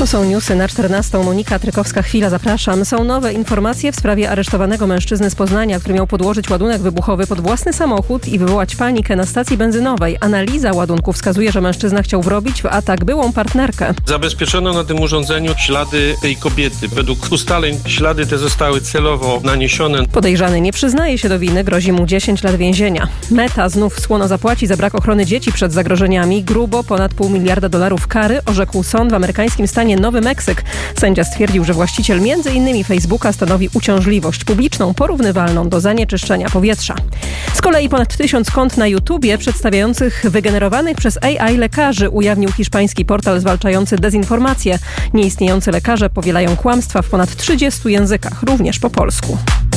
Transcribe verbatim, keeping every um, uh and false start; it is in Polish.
To są newsy na czternastą. Monika Trykowska-Chwila, zapraszam. Są nowe informacje w sprawie aresztowanego mężczyzny z Poznania, który miał podłożyć ładunek wybuchowy pod własny samochód i wywołać panikę na stacji benzynowej. Analiza ładunku wskazuje, że mężczyzna chciał wrobić w atak byłą partnerkę. Zabezpieczono na tym urządzeniu ślady tej kobiety. Według ustaleń ślady te zostały celowo naniesione. Podejrzany nie przyznaje się do winy, grozi mu dziesięć lat więzienia. Meta znów słono zapłaci za brak ochrony dzieci przed zagrożeniami. Grubo ponad pół miliarda dolarów kary orzekł sąd w amerykańskim stanie Nowy Meksyk. Sędzia stwierdził, że właściciel między innymi Facebooka stanowi uciążliwość publiczną porównywalną do zanieczyszczenia powietrza. Z kolei ponad tysiąc kont na YouTubie przedstawiających wygenerowanych przez A I lekarzy ujawnił hiszpański portal zwalczający dezinformację. Nieistniejący lekarze powielają kłamstwa w ponad trzydziestu językach, również po polsku.